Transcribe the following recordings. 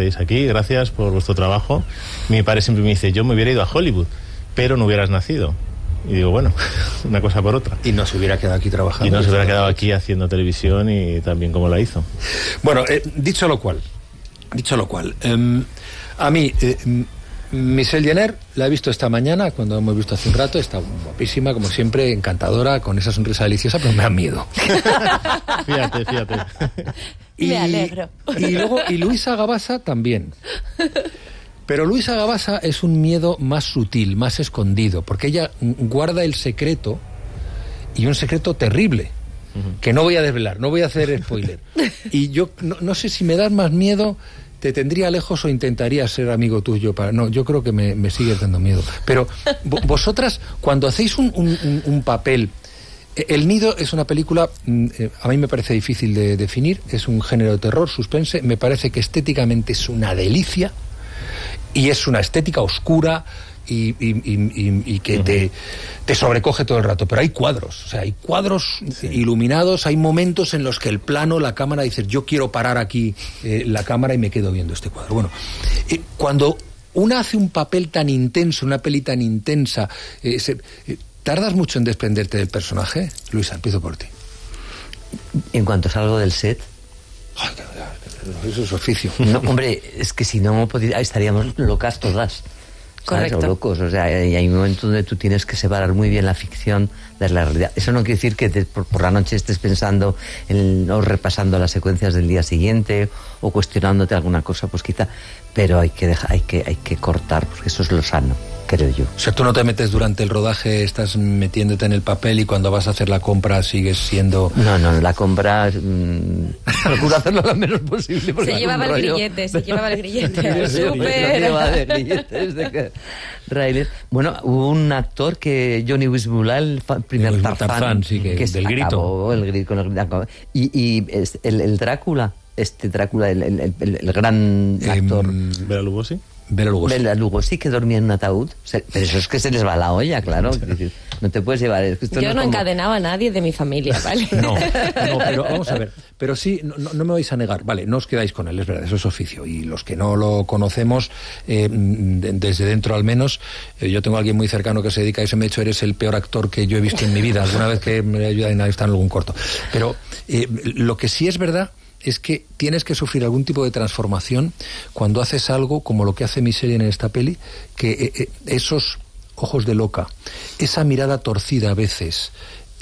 estáis aquí, gracias por vuestro trabajo. Mi padre siempre me dice, yo me hubiera ido a Hollywood, pero no hubieras nacido. Y digo, bueno, una cosa por otra. Y no se hubiera quedado aquí trabajando. Y no se hubiera quedado aquí haciendo televisión y también como la hizo. Bueno, dicho lo cual, a mí... Michelle Jenner la he visto esta mañana, cuando hemos visto hace un rato, está guapísima, como siempre, encantadora, con esa sonrisa deliciosa, pero me da miedo. Fíjate. Me alegro. Y Luisa Gabasa también. Pero Luisa Gabasa es un miedo más sutil, más escondido, porque ella guarda el secreto, y un secreto terrible, que no voy a desvelar, no voy a hacer spoiler. Y yo no sé si me das más miedo... ¿Te tendría lejos o intentaría ser amigo tuyo? No, yo creo que me sigue dando miedo. Pero vosotras, cuando hacéis un papel... El Nido es una película, a mí me parece difícil de definir, es un género de terror, suspense, me parece que estéticamente es una delicia, y es una estética oscura... Y que te sobrecoge todo el rato, pero hay cuadros, iluminados, hay momentos en los que el plano, la cámara, dices, yo quiero parar aquí la cámara y me quedo viendo este cuadro. Bueno, cuando una hace un papel tan intenso, una peli tan intensa, ¿tardas mucho en desprenderte del personaje? Luisa, empiezo por ti. En cuanto salgo del set... Ay, eso es oficio. No, hombre, es que si no estaríamos locas todas. Correcto. O locos, y hay un momento donde tú tienes que separar muy bien la ficción de la realidad. Eso no quiere decir que por la noche estés pensando o repasando las secuencias del día siguiente o cuestionándote alguna cosa, pues quizá, pero hay que cortar, porque eso es lo sano, creo yo. O sea, tú no te metes durante el rodaje, estás metiéndote en el papel y cuando vas a hacer la compra sigues siendo... No, la compra procuro hacerlo lo menos posible. Se llevaba el grillete al súper. Bueno, hubo un actor que Johnny Wisbula, el primer Tarzán, sí, que del grito. Y el Drácula, el gran actor. Bela Lugosi. Bela Lugosi, que dormía en un ataúd. Pero eso es que se les va la olla, claro. Es decir, no te puedes llevar... Yo no encadenaba a nadie de mi familia, ¿vale? No, pero vamos a ver. Pero sí, no me vais a negar. Vale, no os quedáis con él, es verdad, eso es oficio. Y los que no lo conocemos, desde dentro al menos, yo tengo a alguien muy cercano que se dedica a eso, me ha dicho, eres el peor actor que yo he visto en mi vida. Alguna vez que me ayuda en estar en algún corto. Pero lo que sí es verdad es que tienes que sufrir algún tipo de transformación cuando haces algo como lo que hace Michelle en esta peli, que esos ojos de loca, esa mirada torcida a veces,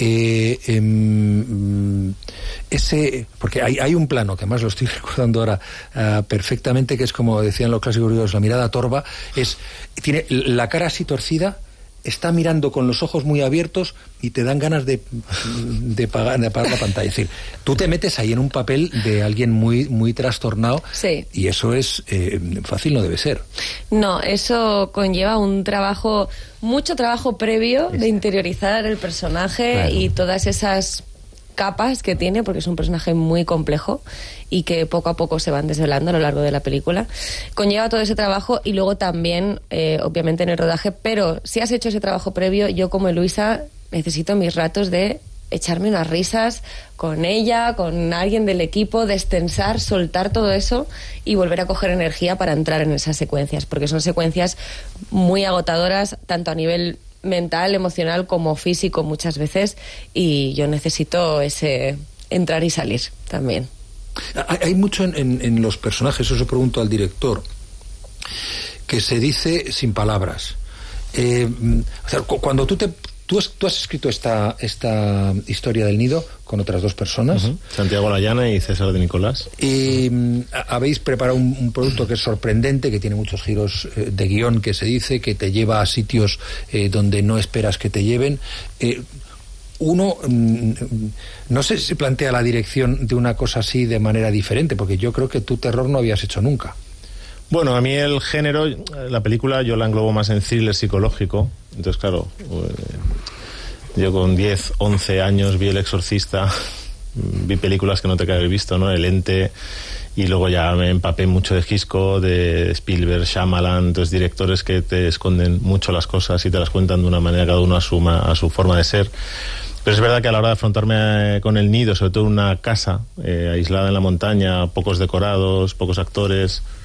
porque hay un plano que además lo estoy recordando ahora perfectamente, que es como decían los clásicos griegos, la mirada torva, tiene la cara así torcida, está mirando con los ojos muy abiertos y te dan ganas de apagar la pantalla. Es decir, tú te metes ahí en un papel de alguien muy, muy trastornado, sí. Y eso es fácil, no debe ser. No, eso conlleva mucho trabajo previo de interiorizar el personaje, claro. Y todas esas capas que tiene, porque es un personaje muy complejo y que poco a poco se van desvelando a lo largo de la película. Conlleva todo ese trabajo y luego también, obviamente, en el rodaje, pero si has hecho ese trabajo previo, yo como Luisa necesito mis ratos de echarme unas risas con ella, con alguien del equipo, destensar, soltar todo eso y volver a coger energía para entrar en esas secuencias, porque son secuencias muy agotadoras, tanto a nivel mental, emocional como físico muchas veces, y yo necesito ese entrar y salir también. Hay mucho en los personajes, eso pregunto al director, que se dice sin palabras. O sea, cuando tú has escrito esta historia del Nido con otras dos personas. Uh-huh. Santiago Layana y César de Nicolás. Y habéis preparado un producto que es sorprendente, que tiene muchos giros de guión, que se dice, que te lleva a sitios donde no esperas que te lleven. Uno, no sé si plantea la dirección de una cosa así de manera diferente, porque yo creo que tú terror no habías hecho nunca. Bueno, a mí el género, la película yo la englobo más en thriller psicológico. Entonces, claro, yo con 10, 11 años vi El Exorcista, vi películas que no te que haber visto, ¿no? El Ente, y luego ya me empapé mucho de Hitchcock, de Spielberg, Shyamalan, entonces directores que te esconden mucho las cosas y te las cuentan de una manera cada uno a su forma de ser. Pero es verdad que a la hora de afrontarme con El Nido, sobre todo en una casa aislada en la montaña, pocos decorados, pocos actores,